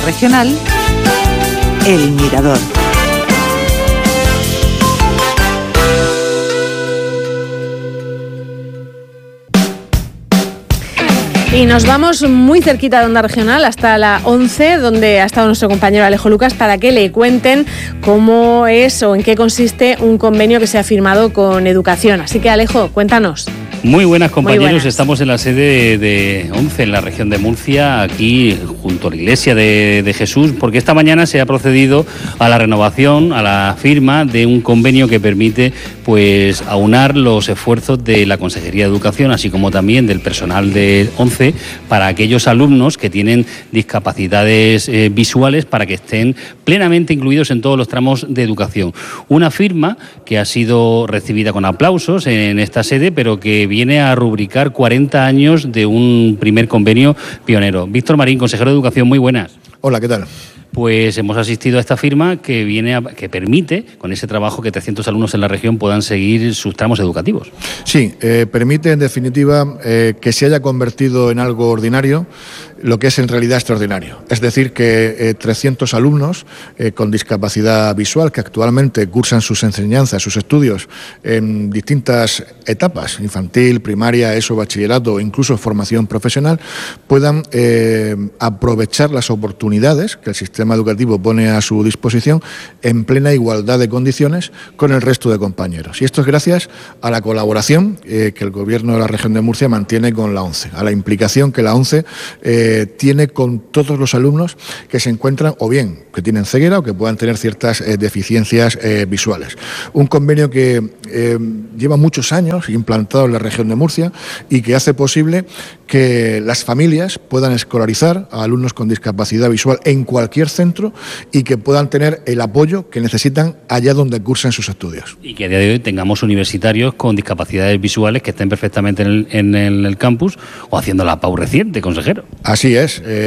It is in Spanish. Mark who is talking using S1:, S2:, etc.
S1: Regional El Mirador.
S2: Y nos vamos muy cerquita de Onda Regional, hasta la 11, donde ha estado nuestro compañero Alejo Lucas, para que le cuenten cómo es o en qué consiste un convenio que se ha firmado con Educación. Así que, Alejo, cuéntanos.
S3: Muy buenas, compañeros. Muy buenas. Estamos en la sede de ONCE, en la región de Murcia, aquí junto a la Iglesia de Jesús, porque esta mañana se ha procedido a la renovación, a la firma de un convenio que permite pues aunar los esfuerzos de la Consejería de Educación, así como también del personal de ONCE, para aquellos alumnos que tienen discapacidades visuales, para que estén plenamente incluidos en todos los tramos de educación. Una firma que ha sido recibida con aplausos en esta sede, pero que viene a rubricar 40 años de un primer convenio pionero. Víctor Marín, consejero de Educación, muy buenas.
S4: Hola, ¿qué tal?
S3: Pues hemos asistido a esta firma que permite, con ese trabajo, que 300 alumnos en la región puedan seguir sus tramos educativos.
S4: Sí, permite en definitiva que se haya convertido en algo ordinario lo que es en realidad extraordinario. Es decir, que 300 alumnos con discapacidad visual que actualmente cursan sus enseñanzas, sus estudios en distintas etapas, infantil, primaria, ESO, bachillerato o incluso formación profesional, puedan aprovechar las oportunidades que el sistema educativo pone a su disposición en plena igualdad de condiciones con el resto de compañeros. Y esto es gracias a la colaboración que el Gobierno de la región de Murcia mantiene con la ONCE, a la implicación que la ONCE tiene con todos los alumnos que se encuentran o bien que tienen ceguera o que puedan tener ciertas deficiencias visuales. Un convenio que lleva muchos años implantado en la región de Murcia y que hace posible que las familias puedan escolarizar a alumnos con discapacidad visual en cualquier centro y que puedan tener el apoyo que necesitan allá donde cursen sus estudios.
S3: Y que a día de hoy tengamos universitarios con discapacidades visuales que estén perfectamente en el campus o haciendo la PAU reciente, consejero.
S4: Así es.